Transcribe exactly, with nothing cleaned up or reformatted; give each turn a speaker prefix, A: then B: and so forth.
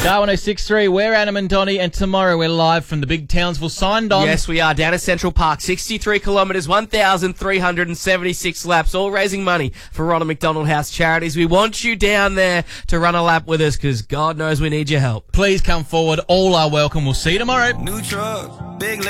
A: Star one oh six point three, we're Adam and Donnie, and tomorrow we're live from the big Townsville sign, Don.
B: Yes, we are, down at Central Park. sixty-three kilometres, one thousand three hundred seventy-six laps, all raising money for Ronald McDonald House Charities. We want you down there to run a lap with us, because God knows we need your help.
A: Please come forward. All are welcome. We'll see you tomorrow.
C: New truck, big